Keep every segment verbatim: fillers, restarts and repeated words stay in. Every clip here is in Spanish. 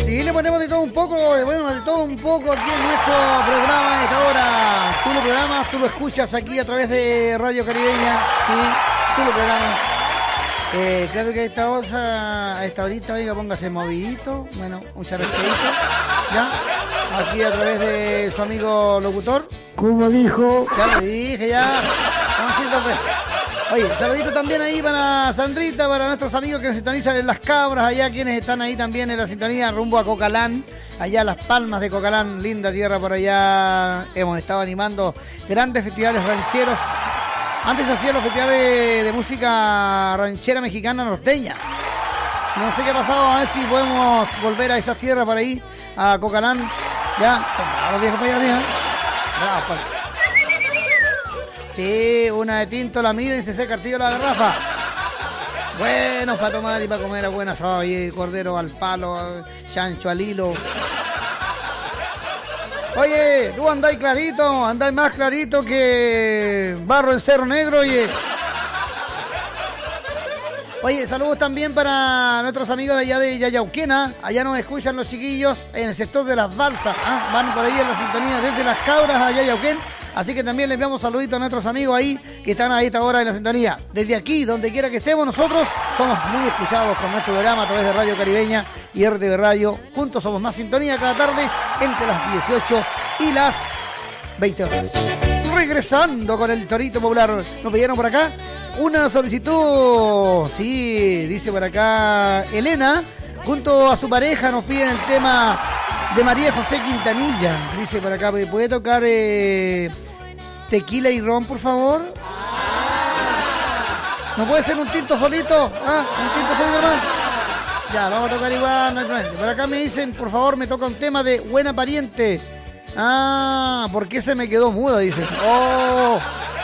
Sí, le ponemos de todo un poco, bueno, de todo un poco aquí en nuestro programa a esta hora. Tú lo programas, tú lo escuchas aquí a través de Radio Caribeña, sí, tú lo programas. Eh, claro que a esta hora, a esta horita, oiga, póngase movidito, bueno, un charrasqueadito, ¿ya? Aquí a través de su amigo locutor. ¿Cómo dijo? Ya lo dije, ya. Vamos, pues. Oye, saludito también ahí para Sandrita, para nuestros amigos que nos sintonizan en Las Cabras, allá quienes están ahí también en la sintonía rumbo a Cocalán, allá Las Palmas de Cocalán, linda tierra por allá. Hemos estado animando grandes festivales rancheros. Antes se hacían los festivales de música ranchera mexicana norteña. No sé qué ha pasado, a ver si podemos volver a esas tierras por ahí, a Cocalán. Ya, a los viejos para allá, vieja. Bravo, pues. Sí, una de tinto la mira y se seca el tío la garrafa. Bueno, para tomar y para comer a buena asado y cordero al palo, chancho al hilo. Oye, tú andáis clarito, andáis más clarito que barro en Cerro Negro, oye. Oye, saludos también para nuestros amigos de allá de Yayauquena. Allá nos escuchan los chiquillos en el sector de Las Balsas. ¿Ah? Van por ahí en la sintonía desde Las Cabras a Yayauquén. Así que también les enviamos saluditos a nuestros amigos ahí que están ahí a esta hora en la sintonía. Desde aquí, donde quiera que estemos, nosotros somos muy escuchados con nuestro programa a través de Radio Caribeña y R T V Radio. Juntos somos más sintonía cada tarde entre las dieciocho y las veinte horas. Regresando con el Torito Popular. Nos pidieron por acá una solicitud. Sí, dice por acá Elena. Junto a su pareja nos piden el tema de María José Quintanilla. Dice por acá, ¿puede tocar eh, tequila y ron, por favor? ¿No puede ser un tinto solito? ¿Ah? ¿Un tinto solito, hermano? Ya, lo vamos a tocar igual, no hay problema. Por acá me dicen, por favor, me toca un tema de Buena Pariente. Ah, ¿por qué se me quedó muda? Dicen. Oh.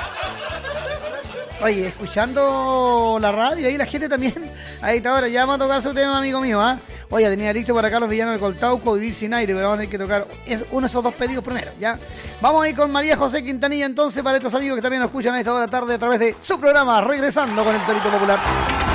Oye, escuchando la radio, ahí la gente también. Ahí está, ahora ya vamos a tocar su tema, amigo mío, ¿ah? ¿eh? Oye, tenía listo para acá los villanos de Coltauco, Vivir sin aire, pero vamos a tener que tocar uno de esos dos pedidos primero, ¿ya? Vamos a ir con María José Quintanilla entonces para estos amigos que también nos escuchan a esta hora de la tarde a través de su programa Regresando con el Torito Popular.